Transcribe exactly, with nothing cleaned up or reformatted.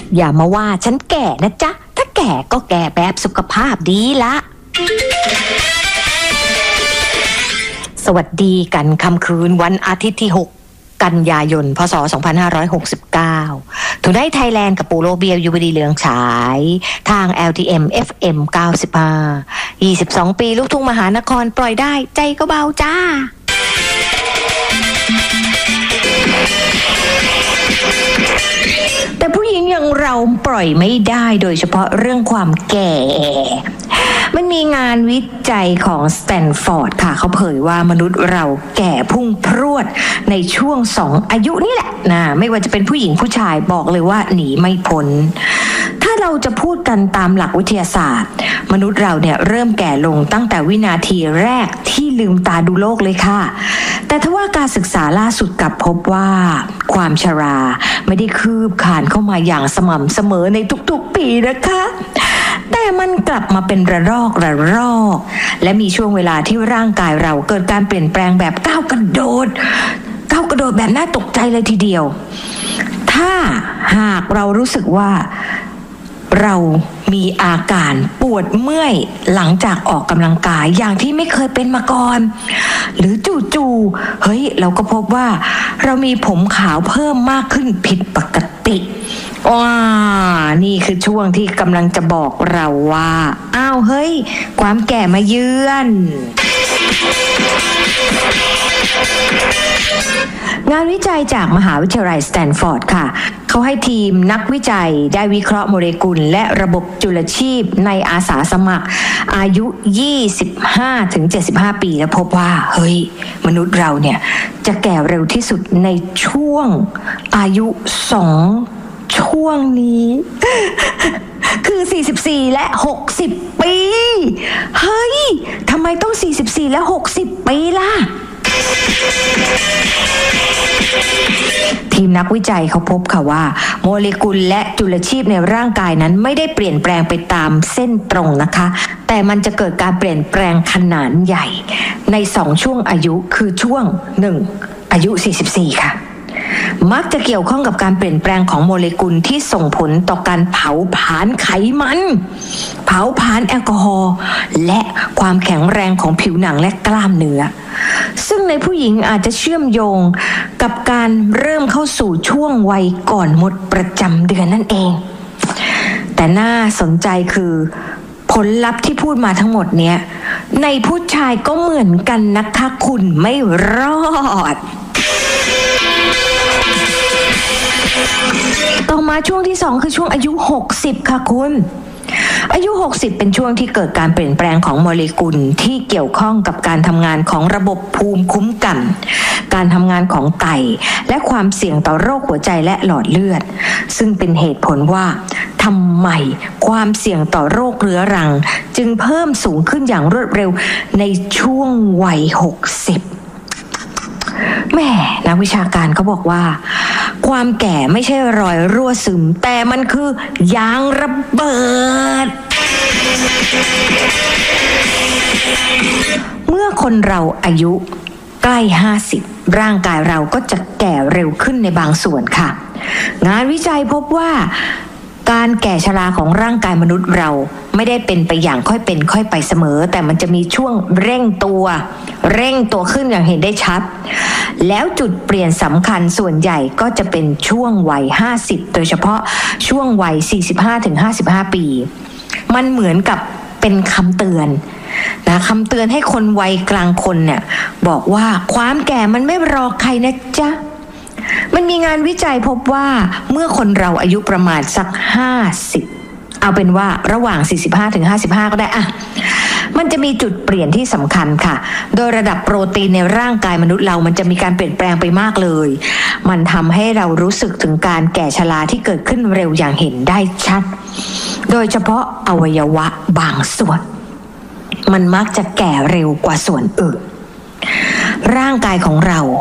อย่ามาว่าฉันแก่นะจ๊ะถ้าแก่ก็แก่แบบสุขภาพดีละสวัสดีกันค่ำคืนวันอาทิตย์ที่หกกันยายนพ.ศ. สองพันห้าร้อยหกสิบเก้าถูกได้ไทยแลนด์กับปูโรเบียยูบดีเหลืองฉายทาง แอล ที เอ็ม เอฟ เอ็ม เก้าสิบห้า ยี่สิบสองปีลูกทุ่งมหานครปล่อยได้ใจก็เบาจ้าแต่ผู้หญิงอย่างเราปล่อยไม่ได้โดยเฉพาะเรื่องความแก่มันมีงานวิจัยของสแตนฟอร์ดค่ะเขาเผยว่ามนุษย์เราแก่พุ่งพรวดในช่วงสองอายุนี่แหละนะไม่ว่าจะเป็นผู้หญิงผู้ชายบอกเลยว่าหนีไม่พ้นถ้าเราจะพูดกันตามหลักวิทยาศาสตร์มนุษย์เราเนี่ยเริ่มแก่ลงตั้งแต่วินาทีแรกที่ลืมตาดูโลกเลยค่ะแต่ทว่าการศึกษาล่าสุดกลับพบว่าความชราไม่ได้คืบคลานเข้ามาอย่างสม่ำเสมอในทุกๆปีนะคะแต่มันกลับมาเป็นระลอกระลอกและมีช่วงเวลาที่ร่างกายเราเกิดการเปลี่ยนแปลงแบบก้าวกระโดดก้าวกระโดดแบบน่าตกใจเลยทีเดียวถ้าหากเรารู้สึกว่าเรามีอาการปวดเมื่อยหลังจากออกกำลังกายอย่างที่ไม่เคยเป็นมาก่อนหรือจู่ๆเฮ้ยเราก็พบว่าเรามีผมขาวเพิ่มมากขึ้นผิดปกติว้านี่คือช่วงที่กำลังจะบอกเราว่าอ้าวเฮ้ยความแก่มาเยือนงานวิจัยจากมหาวิทยาลัยสแตนฟอร์ดค่ะเขาให้ทีมนักวิจัยได้วิเคราะห์โมเลกุลและระบบจุลชีพในอาสาสมัครอายุ ยี่สิบห้าถึงเจ็ดสิบห้า ปีแล้วพบว่าเฮ้ยมนุษย์เราเนี่ยจะแก่เร็วที่สุดในช่วงอายุสองช่วงนี้คือสี่สิบสี่และหกสิบปีเฮ้ยทำไมต้องสี่สิบสี่และหกสิบปีล่ะทีมนักวิจัยเขาพบค่ะว่าโมเลกุลและจุลชีพในร่างกายนั้นไม่ได้เปลี่ยนแปลงไปตามเส้นตรงนะคะแต่มันจะเกิดการเปลี่ยนแปลงขนาดใหญ่ในสองช่วงอายุคือช่วงหนึ่งอายุสี่สิบสี่ค่ะมักจะเกี่ยวข้องกับการเปลี่ยนแปลงของโมเลกุลที่ส่งผลต่อการเผาผลาญไขมันเผาผลาญแอลกอฮอล์และความแข็งแรงของผิวหนังและกล้ามเนื้อซึ่งในผู้หญิงอาจจะเชื่อมโยงกับการเริ่มเข้าสู่ช่วงวัยก่อนหมดประจำเดือนนั่นเองแต่น่าสนใจคือผลลัพธ์ที่พูดมาทั้งหมดเนี้ยในผู้ชายก็เหมือนกันนะคะคุณไม่รอดต่อมาช่วงที่สองคือช่วงอายุหกสิบค่ะคุณอายุหกสิบเป็นช่วงที่เกิดการเปลี่ยนแปลงของโมเลกุลที่เกี่ยวข้องกับการทำงานของระบบภูมิคุ้มกันการทำงานของไตและความเสี่ยงต่อโรคหัวใจและหลอดเลือดซึ่งเป็นเหตุผลว่าทำไมความเสี่ยงต่อโรคเรื้อรังจึงเพิ่มสูงขึ้นอย่างรวดเร็วในช่วงวัยหกสิบแม่นักวิชาการเขาบอกว่าความแก่ไม่ใช่รอยรั่วซึมแต่มันคือยางระเบิดเมื่อคนเราอายุใกล้ห้าสิบร่างกายเราก็จะแก่เร็วขึ้นในบางส่วนค่ะงานวิจัยพบว่าการแก่ชราของร่างกายมนุษย์เราไม่ได้เป็นไปอย่างค่อยเป็นค่อยไปเสมอแต่มันจะมีช่วงเร่งตัวเร่งตัวขึ้นอย่างเห็นได้ชัดแล้วจุดเปลี่ยนสำคัญส่วนใหญ่ก็จะเป็นช่วงวัยห้าสิบโดยเฉพาะช่วงวัย สี่สิบห้าถึงห้าสิบห้า ปีมันเหมือนกับเป็นคำเตือนนะคำเตือนให้คนวัยกลางคนเนี่ยบอกว่าความแก่มันไม่รอใครนะจ๊ะมันมีงานวิจัยพบว่าเมื่อคนเราอายุประมาณสักห้าสิบเอาเป็นว่าระหว่างสี่สิบห้าถึงห้าสิบห้าก็ได้อะมันจะมีจุดเปลี่ยนที่สำคัญค่ะโดยระดับโปรตีนในร่างกายมนุษย์เรามันจะมีการเปลี่ยนแปลงไปมากเลยมันทำให้เรารู้สึกถึงการแก่ชราที่เกิดขึ้นเร็วอย่างเห็นได้ชัดโดยเฉพาะอวัยวะบางส่วนมันมักจะแก่เร็วกว่าส่วนอื่นร่างกายของเรา